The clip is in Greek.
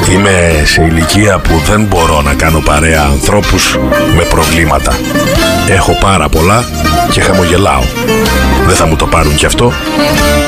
Είμαι σε ηλικία που δεν μπορώ να κάνω παρέα ανθρώπους με προβλήματα. Έχω πάρα πολλά και χαμογελάω. Δεν θα μου το πάρουν κι αυτό.